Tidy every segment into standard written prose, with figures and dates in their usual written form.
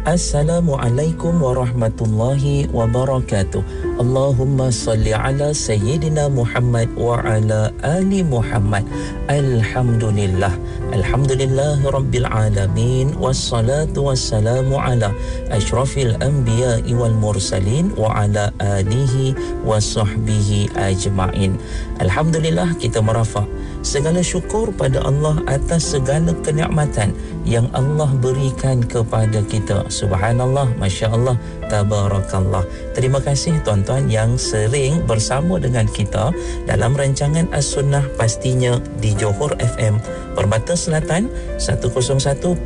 Assalamualaikum warahmatullahi wabarakatuh. Allahumma salli ala Sayyidina Muhammad wa ala ali Muhammad. Alhamdulillah. Alhamdulillahi Rabbil Alamin. Wassalatu wassalamu ala ashrafil anbiya'i wal mursalin wa ala alihi wa sahbihi ajma'in. Alhamdulillah, kita merafak segala syukur pada Allah atas segala kenikmatan yang Allah berikan kepada kita. Subhanallah, Masya Allah, Tabarakallah. Terima kasih tuan-tuan yang sering bersama dengan kita dalam rancangan As-Sunnah pastinya di Johor FM Permata Selatan 101.9.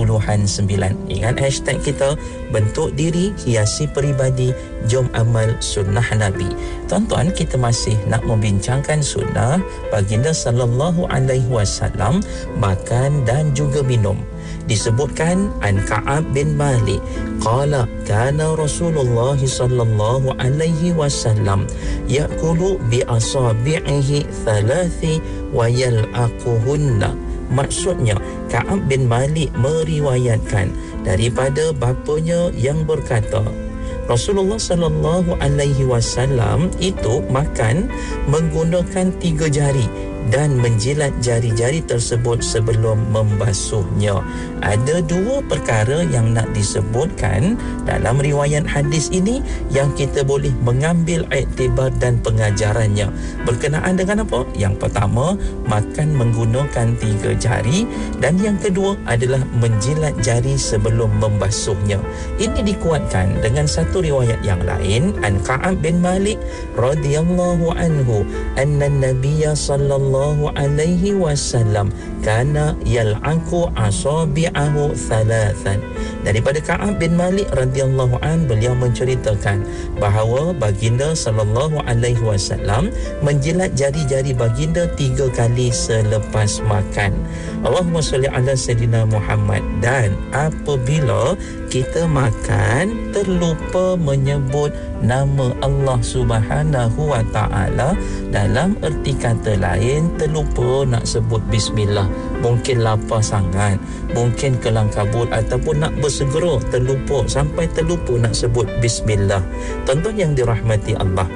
Ingat hashtag kita, bentuk diri hiasi peribadi, jom amal sunnah Nabi. Tuan-tuan, kita masih nak membincangkan sunnah baginda sallallahu alaihi wasallam makan dan juga minum. Disebutkan an Ka'ab bin Malik qala kana Rasulullah sallallahu alaihi wasallam ya'kulu bi asabi'ihi thalathi wa yal'aquhunna. Maksudnya, Ka'ab bin Malik meriwayatkan daripada bapanya yang berkata, Rasulullah sallallahu alaihi wasallam itu makan menggunakan 3 jari dan menjilat jari-jari tersebut sebelum membasuhnya. Ada 2 perkara yang nak disebutkan dalam riwayat hadis ini yang kita boleh mengambil iktibar dan pengajarannya. Berkenaan dengan apa? Yang pertama, makan menggunakan 3 jari, dan yang kedua adalah menjilat jari sebelum membasuhnya. Ini dikuatkan dengan satu riwayat yang lain an Ka'ab bin Malik radhiyallahu anhu anna Nabiyya sallallahu alaihi wasallam kana yal'aqu asabi'ahu thalathan. Daripada Ka'ab bin Malik radhiyallahu an, beliau menceritakan bahawa baginda sallallahu alaihi wasallam menjilat jari-jari baginda 3 kali selepas makan. Allahumma salli ala Sayyidina Muhammad. Dan apabila kita makan terlupa menyebut nama Allah Subhanahu wa ta'ala, dalam erti kata lain terlupa nak sebut bismillah, mungkin lapar sangat, mungkin kelang kabut, ataupun nak bersegera terlupa, sampai terlupa nak sebut bismillah. Tuan-tuan yang dirahmati Allah,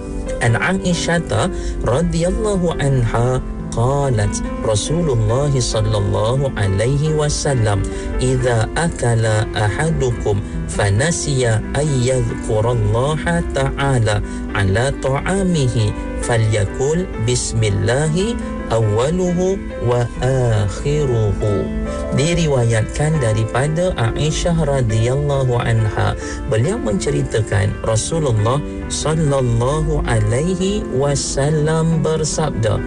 an Aisyah radhiyallahu anha qalat Rasulullah sallallahu alaihi wasallam idza akala ahadukum fanasiya ay yadhkurallaha ta'ala ala ta'amihi falyakul bismillahi awaluhu wa akhiruhu. Diriwayatkan daripada Aisyah radhiyallahu anha, beliau menceritakan Rasulullah sallallahu alaihi wasallam bersabda,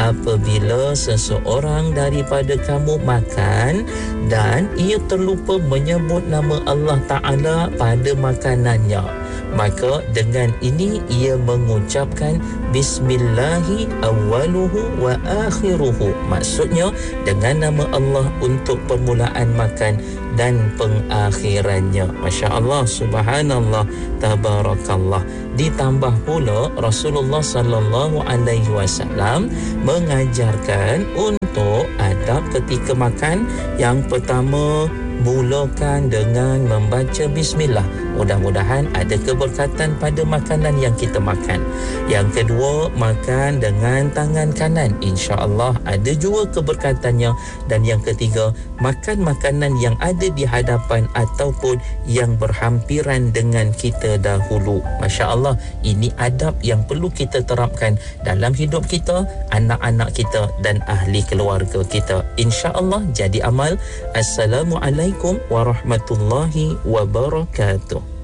apabila seseorang daripada kamu makan dan ia terlupa menyebut nama Allah Ta'ala pada makanannya, maka dengan ini ia mengucapkan bismillahi awaluhu wa akhiruhu. Maksudnya dengan nama Allah untuk permulaan makan dan pengakhirannya. Masya Allah, subhanallah, tabarakallah. Ditambah pula Rasulullah sallallahu alaihi wasallam mengajarkan untuk adab ketika makan. Yang pertama, mulakan dengan membaca bismillah. Mudah-mudahan ada keberkatan pada makanan yang kita makan. Yang kedua, makan dengan tangan kanan, insya-Allah ada juga keberkatannya. Dan yang ketiga, makan makanan yang ada di hadapan ataupun yang berhampiran dengan kita dahulu. Masya-Allah, ini adab yang perlu kita terapkan dalam hidup kita, anak-anak kita dan ahli keluarga kita. Insya-Allah jadi amal. Assalamualaikum warahmatullahi wabarakatuh.